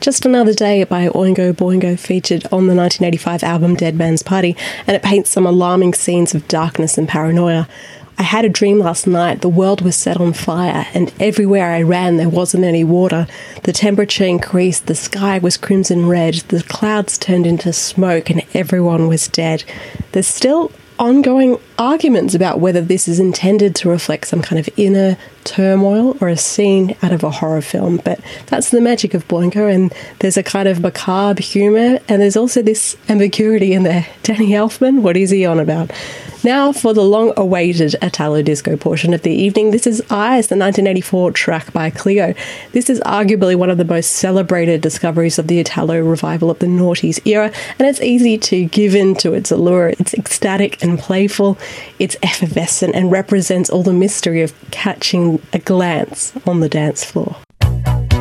Just Another Day by Oingo Boingo featured on the 1985 album Dead Man's Party, and it paints some alarming scenes of darkness and paranoia. I had a dream last night. The world was set on fire, and everywhere I ran there wasn't any water. The temperature increased, the sky was crimson red, the clouds turned into smoke, and everyone was dead. There's still ongoing arguments about whether this is intended to reflect some kind of inner turmoil or a scene out of a horror film, but that's the magic of Boingo, and there's a kind of macabre humour, and there's also this ambiguity in there. Danny Elfman, what is he on about? Now for the long-awaited Italo disco portion of the evening. This is Eyes, the 1984 track by Cleo. This is arguably one of the most celebrated discoveries of the Italo revival of the noughties era, and it's easy to give in to its allure. It's ecstatic and playful, it's effervescent, and represents all the mystery of catching a glance on the dance floor.